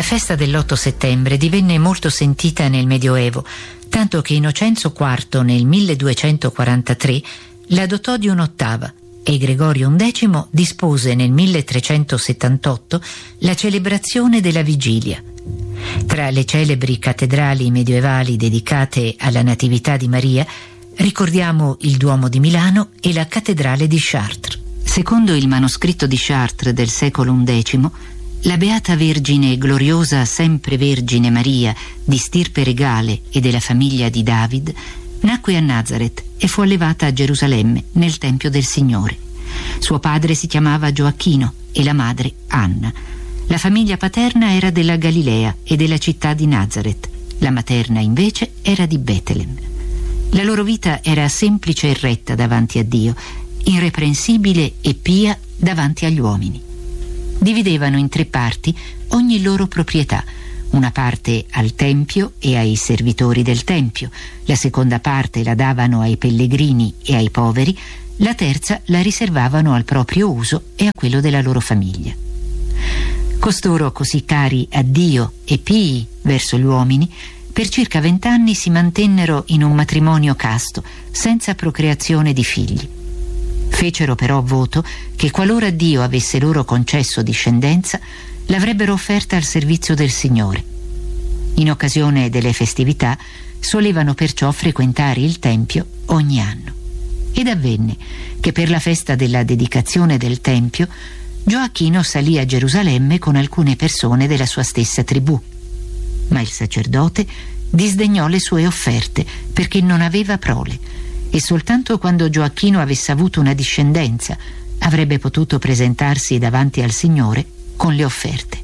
festa dell'8 settembre divenne molto sentita nel Medioevo, tanto che Innocenzo IV nel 1243 la dotò di un'ottava e Gregorio XI dispose nel 1378 la celebrazione della vigilia. Tra le celebri cattedrali medievali dedicate alla Natività di Maria ricordiamo il Duomo di Milano e la cattedrale di Chartres. Secondo il manoscritto di Chartres del secolo XI, la Beata Vergine Gloriosa Sempre Vergine Maria, di stirpe regale e della famiglia di David, nacque a Nazareth e fu allevata a Gerusalemme nel Tempio del Signore. Suo padre si chiamava Gioacchino e la madre Anna. La famiglia paterna era della Galilea e della città di Nazareth. La materna invece era di Betlem. La loro vita era semplice e retta davanti a Dio, irreprensibile e pia davanti agli uomini. Dividevano in 3 parti ogni loro proprietà: una parte al Tempio e ai servitori del Tempio, la seconda parte la davano ai pellegrini e ai poveri, la terza la riservavano al proprio uso e a quello della loro famiglia. Costoro, così cari a Dio e pii verso gli uomini, per circa 20 anni si mantennero in un matrimonio casto, senza procreazione di figli. Fecero però voto che qualora Dio avesse loro concesso discendenza, l'avrebbero offerta al servizio del Signore. In occasione delle festività solevano perciò frequentare il Tempio ogni anno. Ed avvenne che per la festa della dedicazione del Tempio Gioacchino salì a Gerusalemme con alcune persone della sua stessa tribù. Ma il sacerdote disdegnò le sue offerte perché non aveva prole, e soltanto quando Gioacchino avesse avuto una discendenza avrebbe potuto presentarsi davanti al Signore con le offerte.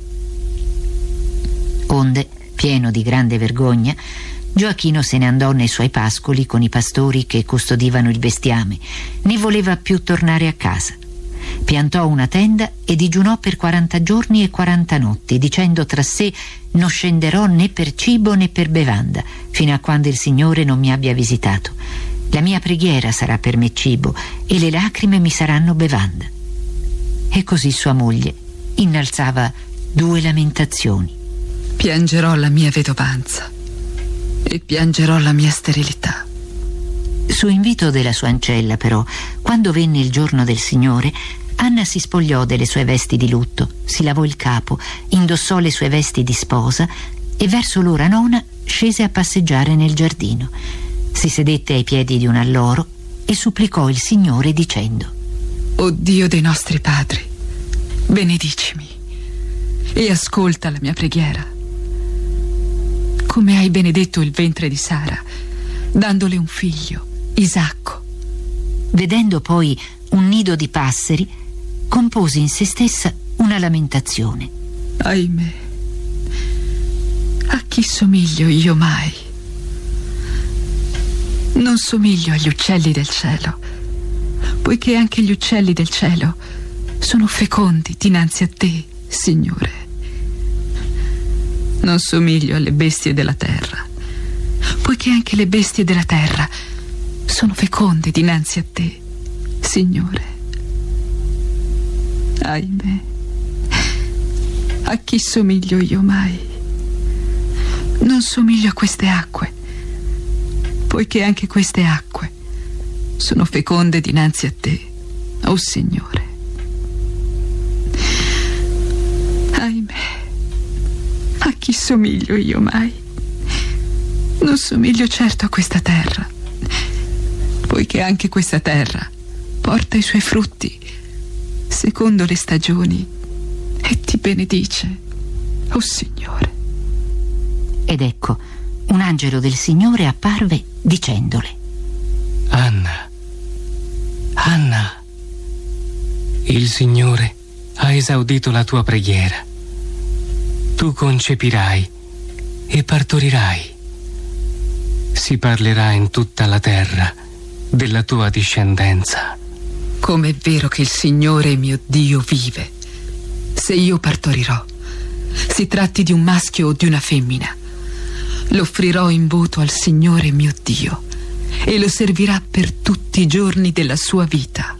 Onde, pieno di grande vergogna, Gioacchino se ne andò nei suoi pascoli con i pastori che custodivano il bestiame, né voleva più tornare a casa. Piantò una tenda e digiunò per 40 giorni e 40 notti, dicendo tra sé: non scenderò né per cibo né per bevanda, fino a quando il Signore non mi abbia visitato. La mia preghiera sarà per me cibo e le lacrime mi saranno bevanda. E così sua moglie innalzava 2 lamentazioni: piangerò la mia vedovanza e piangerò la mia sterilità. Su invito della sua ancella, però, quando venne il giorno del Signore, Anna si spogliò delle sue vesti di lutto, si lavò il capo, indossò le sue vesti di sposa e verso l'ora 9 scese a passeggiare nel giardino. Si sedette ai piedi di un alloro e supplicò il Signore dicendo: O Dio dei nostri padri, benedicimi e ascolta la mia preghiera, come hai benedetto il ventre di Sara, dandole un figlio, Isacco. Vedendo poi un nido di passeri, compose in se stessa una lamentazione: Ahimè, a chi somiglio io mai? Non somiglio agli uccelli del cielo, poiché anche gli uccelli del cielo sono fecondi dinanzi a te, Signore. Non somiglio alle bestie della terra, poiché anche le bestie della terra sono feconde dinanzi a te, Signore. Ahimè, a chi somiglio io mai? Non somiglio a queste acque, poiché anche queste acque sono feconde dinanzi a te, o Signore. Ahimè, a chi somiglio io mai? Non somiglio certo a questa terra, poiché anche questa terra porta i suoi frutti secondo le stagioni e ti benedice, o Signore. Ed ecco, un angelo del Signore apparve dicendole: Anna, Anna, il Signore ha esaudito la tua preghiera. Tu concepirai e partorirai. Si parlerà in tutta la terra della tua discendenza. Com'è vero che il Signore mio Dio vive, se io partorirò, si tratti di un maschio o di una femmina, l'offrirò in voto al Signore mio Dio e lo servirà per tutti i giorni della sua vita.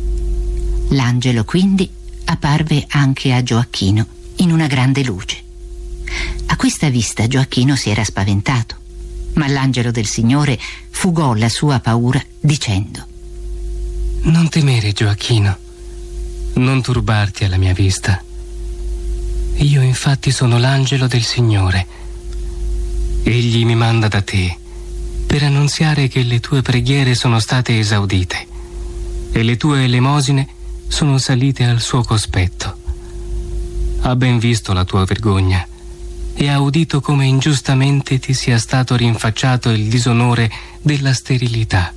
L'angelo quindi apparve anche a Gioacchino in una grande luce. A questa vista Gioacchino si era spaventato, ma l'angelo del Signore fugò la sua paura dicendo: Non temere, Gioacchino, non turbarti alla mia vista. Io infatti sono l'angelo del Signore. Egli mi manda da te per annunziare che le tue preghiere sono state esaudite e le tue elemosine sono salite al suo cospetto. Ha ben visto la tua vergogna e ha udito come ingiustamente ti sia stato rinfacciato il disonore della sterilità.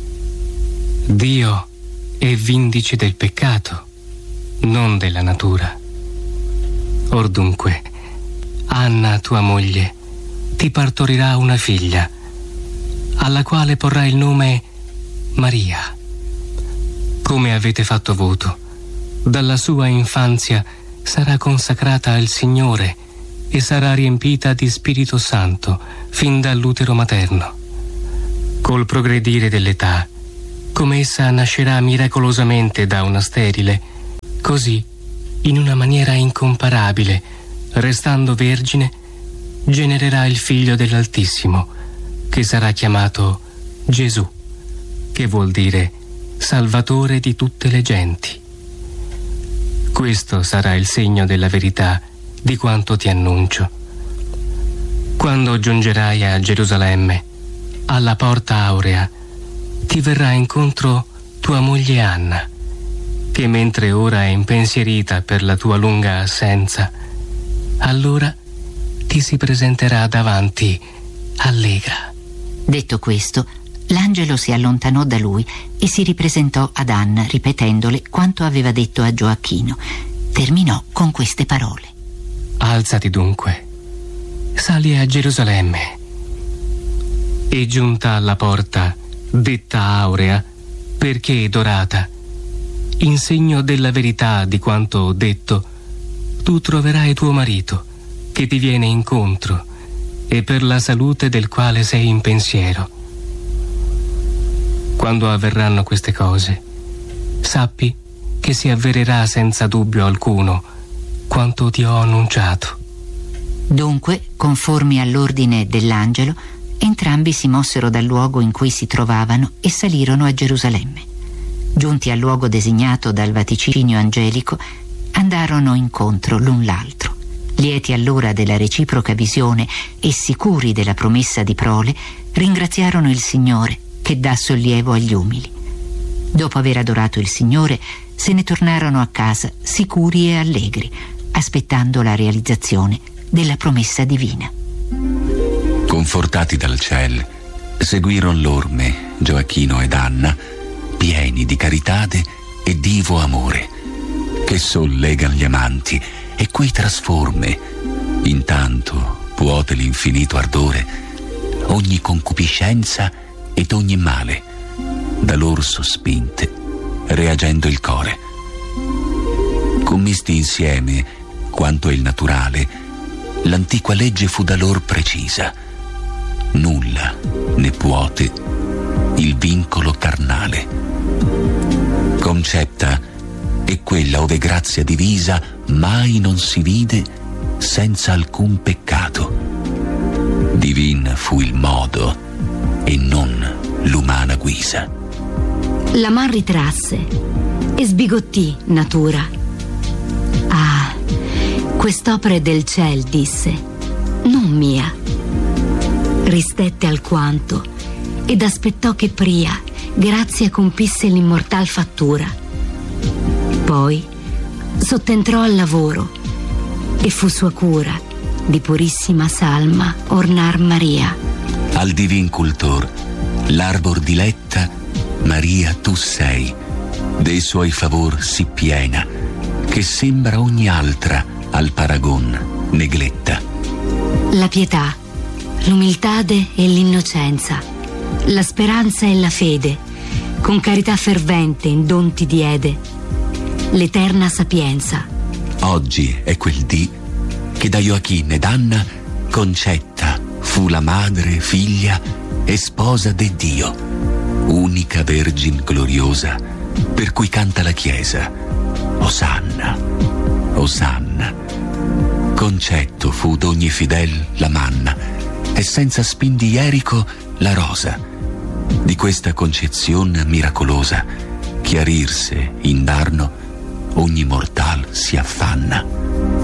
Dio è vindice del peccato, non della natura. Or dunque, Anna, tua moglie, ti partorirà una figlia, alla quale porrà il nome Maria. Come avete fatto voto, dalla sua infanzia sarà consacrata al Signore e sarà riempita di Spirito Santo fin dall'utero materno. Col progredire dell'età, come essa nascerà miracolosamente da una sterile, così, in una maniera incomparabile, restando vergine, genererà il figlio dell'Altissimo, che sarà chiamato Gesù, che vuol dire Salvatore di tutte le genti. Questo sarà il segno della verità di quanto ti annuncio. Quando giungerai a Gerusalemme, alla porta aurea, ti verrà incontro tua moglie Anna, che mentre ora è impensierita per la tua lunga assenza, allora ti si presenterà davanti allegra. Detto questo, l'angelo si allontanò da lui e si ripresentò ad Anna, ripetendole quanto aveva detto a Gioacchino. Terminò con queste parole: Alzati dunque, sali a Gerusalemme e, giunta alla porta detta aurea, perché è dorata, in segno della verità di quanto ho detto, tu troverai tuo marito, che ti viene incontro, e per la salute del quale sei in pensiero. Quando avverranno queste cose, sappi che si avvererà senza dubbio alcuno quanto ti ho annunciato. Dunque, conformi all'ordine dell'angelo, entrambi si mossero dal luogo in cui si trovavano e salirono a Gerusalemme. Giunti al luogo designato dal vaticinio angelico, andarono incontro l'un l'altro. Lieti allora della reciproca visione e sicuri della promessa di prole, ringraziarono il Signore, che dà sollievo agli umili. Dopo aver adorato il Signore, se ne tornarono a casa sicuri e allegri, aspettando la realizzazione della promessa divina. Confortati dal ciel, seguiron l'orme Gioacchino ed Anna, pieni di caritade e divo amore, che sol legan gli amanti e quei trasforme, intanto puote l'infinito ardore, ogni concupiscenza ed ogni male, da lor sospinte, reagendo il core. Commisti insieme, quanto è il naturale, l'antiqua legge fu da lor precisa. Nulla ne puote il vincolo carnale. Concetta è quella ove grazia divisa mai non si vide senza alcun peccato. Divin fu il modo e non l'umana guisa. La man ritrasse e sbigottì natura. Ah, quest'opera è del ciel, disse, non mia. Ristette alquanto ed aspettò che pria grazia compisse l'immortal fattura. Poi sottentrò al lavoro e fu sua cura di purissima salma ornar Maria. Al divin cultor, l'arbor diletta, Maria tu sei, dei suoi favor sì piena, che sembra ogni altra al paragon negletta. La pietà, l'umiltade e l'innocenza, la speranza e la fede, con carità fervente in don ti diede, l'eterna sapienza. Oggi è quel dì che da Gioacchino ed Anna concetta fu la madre, figlia e sposa de Dio, unica vergine gloriosa, per cui canta la Chiesa: Osanna, Osanna. Concetto fu d'ogni fidel la manna, e senza spin di Erico la rosa. Di questa concezion miracolosa chiarirse indarno ogni mortal si affanna.